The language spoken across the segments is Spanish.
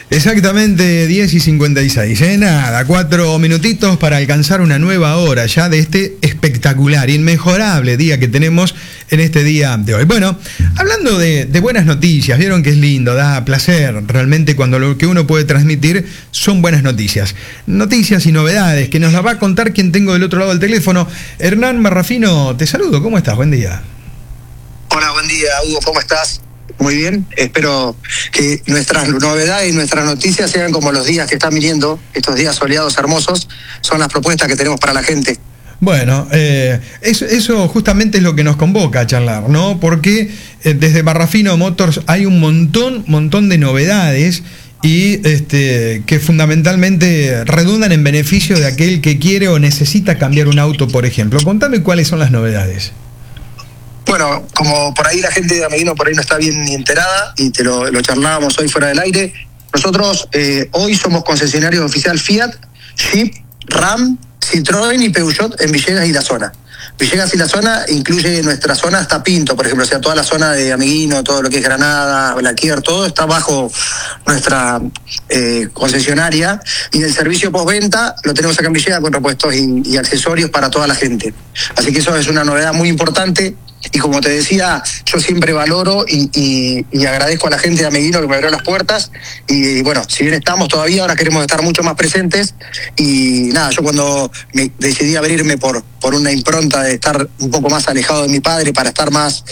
Exactamente 10:56, nada, 4 minutitos para alcanzar una nueva hora ya de este espectacular, inmejorable día que tenemos en este día de hoy. Bueno, hablando de buenas noticias, vieron que es lindo, da placer realmente cuando lo que uno puede transmitir son buenas noticias. Noticias y novedades que nos la va a contar quien tengo del otro lado del teléfono. Hernán Marrafino, te saludo, ¿cómo estás? Buen día. Hola, buen día, Hugo, ¿cómo estás? Muy bien, espero que nuestras novedades y nuestras noticias sean como los días que están viniendo, estos días soleados hermosos, son las propuestas que tenemos para la gente. Bueno, eso justamente es lo que nos convoca a charlar, ¿no? Porque desde Marrafino Motors hay un montón de novedades y que fundamentalmente redundan en beneficio de aquel que quiere o necesita cambiar un auto, por ejemplo. Contame cuáles son las novedades. Bueno, como por ahí la gente de Ameguino por ahí no está bien ni enterada, y te lo charlábamos hoy fuera del aire, nosotros hoy somos concesionarios oficial Fiat, Jeep, Ram, Citroën y Peugeot en Villegas y la zona. Villegas y la zona incluye nuestra zona hasta Pinto, por ejemplo, o sea, toda la zona de Ameguino, todo lo que es Granada, Blaquier, todo está bajo nuestra concesionaria, y el servicio postventa lo tenemos acá en Villegas con repuestos y accesorios para toda la gente. Así que eso es una novedad muy importante. Y como te decía, yo siempre valoro y agradezco a la gente de Ameguino que me abrió las puertas. Y bueno, si bien estamos todavía, ahora queremos estar mucho más presentes. Y nada, yo cuando me decidí abrirme por una impronta de estar un poco más alejado de mi padre, para estar más,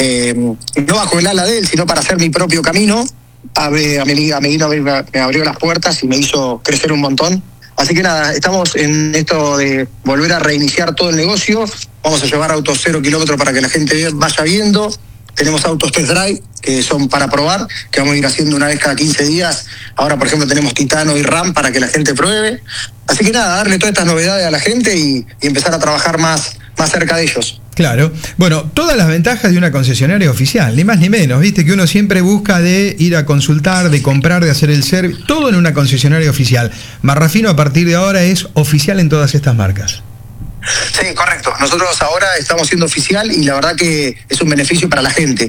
no bajo el ala de él, sino para hacer mi propio camino, Ameguino me abrió las puertas y me hizo crecer un montón. Así que nada, estamos en esto de volver a reiniciar todo el negocio. Vamos a llevar autos 0 kilómetros para que la gente vaya viendo. Tenemos autos test drive que son para probar, que vamos a ir haciendo una vez cada 15 días. Ahora, por ejemplo, tenemos Titano y Ram para que la gente pruebe. Así que nada, darle todas estas novedades a la gente y empezar a trabajar más cerca de ellos. Claro. Bueno, todas las ventajas de una concesionaria oficial, ni más ni menos, viste que uno siempre busca de ir a consultar, de comprar, de hacer el servicio, todo en una concesionaria oficial. Marrafino a partir de ahora es oficial en todas estas marcas. Sí, correcto. Nosotros ahora estamos siendo oficial y la verdad que es un beneficio para la gente.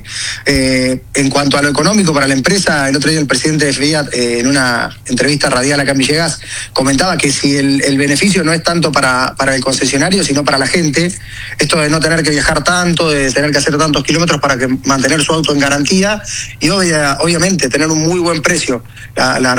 En cuanto a lo económico para la empresa, el otro día el presidente de Fiat, en una entrevista radial acá en Villegas, comentaba que si el beneficio no es tanto para el concesionario, sino para la gente, esto de no tener que viajar tanto, de tener que hacer tantos kilómetros para mantener su auto en garantía y obviamente tener un muy buen precio. La